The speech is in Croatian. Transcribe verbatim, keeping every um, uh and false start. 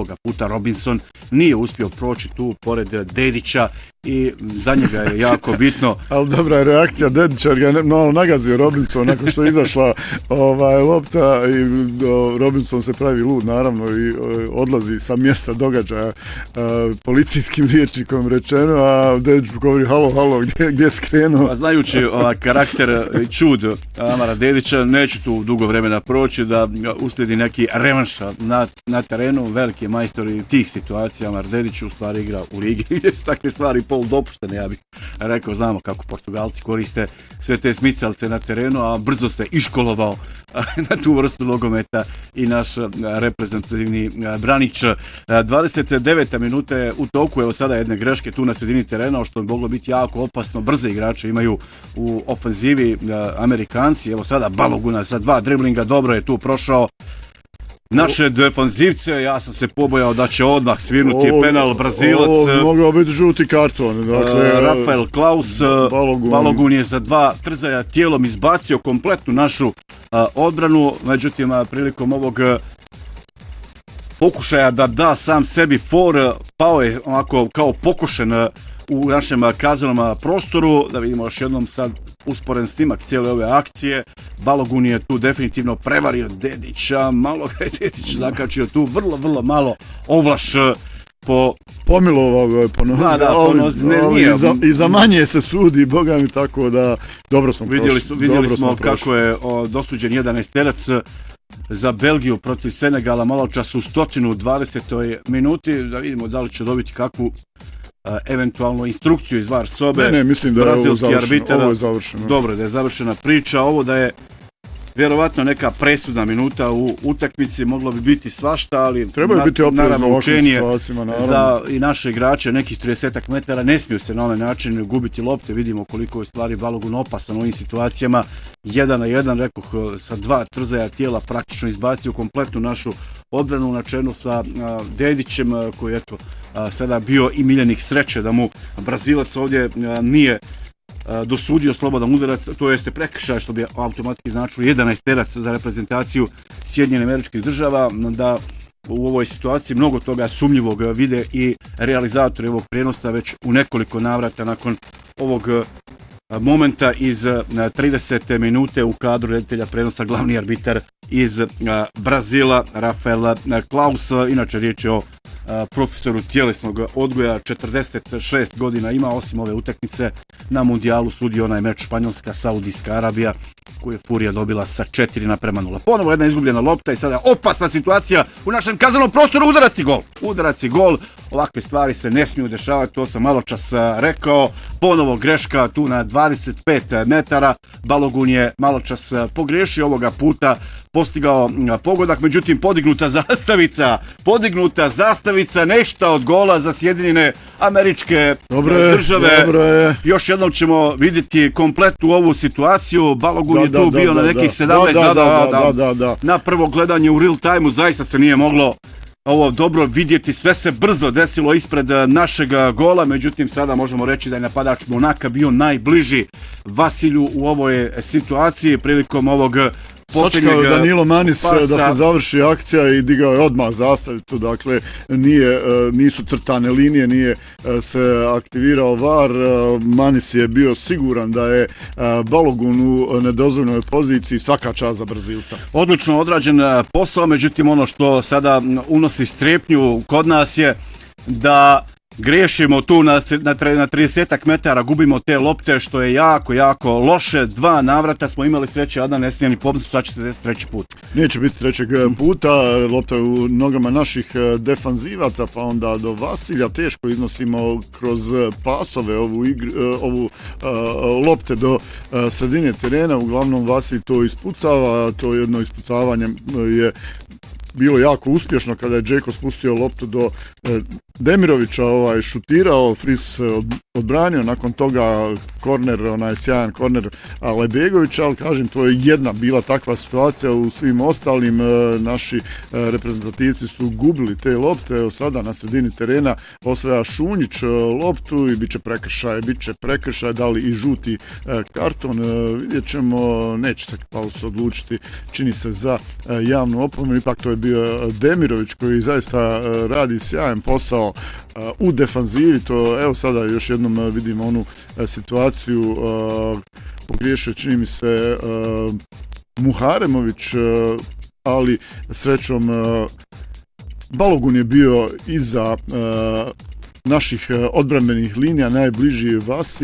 ovoga puta Robinson nije uspio proći tu pored Dedića i za njega je jako bitno. Ali dobra je reakcija Dedića jer ga je malo nagazio Robinson nakon što je izašla ovaj, lopta i do, Robinson se pravi lud naravno i o, odlazi sa mjesta događaja a, policijskim riječnikom rečeno, a Dedić govori halo, halo, gdje, gdje skrenuo? A znajući ova, karakter i čud Amara Dedića, neće tu dugo vremena proći da uslijedi neki revanš na, na terenu, veliki majstor tih situacija. Amar Dedić u stvari igra u ligi gdje su takve stvari pol dopuštene, ja bih rekao, znamo kako Portugalci koriste sve te smicalce na terenu, a brzo se iškolovao na tu vrstu nogometa i naš reprezentativni Branić. dvadeset deveta minuta je u toku, evo sada jedne greške tu na sredini terena, što bi moglo biti jako opasno. Brze igrače imaju u ofenzivi Amerikanci, evo sada Baloguna sa dva driblinga, dobro je tu prošao naše defanzivce, ja sam se pobojao da će odmah svirnuti ovo, penal Brazilac. Ovo mogao biti žuti karton. Dakle, uh, Rafael Klaus, Balogun. Balogun je za dva trzaja tijelom izbacio kompletnu našu uh, odbranu, međutim uh, prilikom ovog uh, pokušaja da da sam sebi for, uh, pao je onako kao pokošen uh, u našem kaznenom prostoru. Da vidimo još jednom sad usporen snimak cijele ove akcije. Balogun je tu definitivno prevario Dedića, malo ga je Dedić zakačio tu, vrlo, vrlo malo ovlaš po... Pomilovao ga je po nozi, da, da, ali, po nozi, ne, ali nije. I, za, i za manje se sudi, boga mi, tako da dobro smo vidjeli, prošli. Vidjeli dobro smo, smo kako je o, dosuđen jedanaesterac za Belgiju protiv Senegala malo čas u sto dvadesetoj minuti. Da vidimo da li će dobiti kakvu Uh, eventualno instrukciju iz var sobe. Ne, ne, mislim da je ovo završeno, arbiter, ovo je završeno. Dobro, da je završena priča. Ovo da je vjerovatno neka presudna minuta u utakmici, moglo bi biti svašta, ali treba na, biti oprezno u ovakvim učenje situacijama, naravno. Za i naše igrače nekih trideset metara ne smiju se na ovaj način gubiti lopte. Vidimo koliko je stvari Balogun opasan u ovim situacijama. Jedan na jedan, rekoh, sa dva trzaja tijela praktično izbacio kompletnu našu odbranu na čelu sa a, Dedićem, a, koji je eto, a, sada bio i miljenik sreće da mu Brazilac ovdje a, nije a, dosudio slobodan udarac, to jeste prekršaj, što bi automatski značilo jedanaesterac za reprezentaciju Sjedinjenih Američkih Država, da u ovoj situaciji mnogo toga sumnjivog vide i realizatori ovog prijenosa već u nekoliko navrata nakon ovog momenta iz tridesete minute u kadru reditelja prenosa glavni arbitar iz Brazila Rafael Klaus. Inače riječ je o profesoru tjelesnog odgoja, četrdeset šest godina ima, osim ove utakmice na mundijalu sudio onaj meč Španjolska Saudijska Arabija koju je Furija dobila sa četiri naprema nula. Ponovo jedna izgubljena lopta i sada opasna situacija u našem kaznenom prostoru, udarac i gol. Udarac i gol, ovakve stvari se ne smiju dešavati, to sam malo čas rekao. Ponovo greška tu na dvadeset pet metara, Balogun je malo čas pogriješio ovoga puta, postigao pogodak, međutim podignuta zastavica, podignuta zastavica, nešto od gola za Sjedinjene Američke dobre, Države. Dobre. Još jednom ćemo vidjeti kompletnu ovu situaciju. Balogun da, je tu da, bio da, na nekih da, sedamnaest, da, da, da, da, da, da, da. Na prvo gledanje u real time-u zaista se nije moglo ovo dobro vidjeti, sve se brzo desilo ispred našeg gola, međutim sada možemo reći da je napadač Monaka bio najbliži Vasilju u ovoj situaciji prilikom ovog Sačekao je Danilo Manis pasa da se završi akcija i digao je odmah zastavicu, dakle nije, nisu crtane linije, nije se aktivirao var. Manis je bio siguran da je Balogun u nedozvoljnoj poziciji, svaka čast za Brazilca. Odlično odrađen posao, međutim ono što sada unosi strepnju kod nas je da griješimo tu na, na, na trideset metara, gubimo te lopte, što je jako, jako loše. Dva navrata smo imali sreće, Adam ne smije ni pomisli, šta će se desiti treći put. Neće biti trećeg puta, lopta u nogama naših defanzivaca, pa onda do Vasilja teško iznosimo kroz pasove ovu, igr, ovu uh, lopte do uh, sredine terena, uglavnom Vasilj to ispucava, to jedno ispucavanje je bilo jako uspješno kada je Džeko spustio loptu do e, Demirovića, ovaj šutirao, Fris od, odbranio, nakon toga korner, onaj sjajan korner Lebegovića, ali kažem, to je jedna bila takva situacija, u svim ostalim e, naši e, reprezentativci su gubili te lopte. Evo sada na sredini terena osvaja Šunjić e, loptu i bit će prekršaj, bit će prekršaj, da li i žuti e, karton, e, vidjet ćemo, neće se Paulus odlučiti, čini se za e, javnu opomenu, ipak to je bio Demirović koji zaista radi sjajan posao u defanzivi. To evo sada još jednom vidimo onu situaciju, pogriješio čini mi se Muharemović, ali srećom Balogun je bio iza naših odbrambenih linija, najbliži Vasi.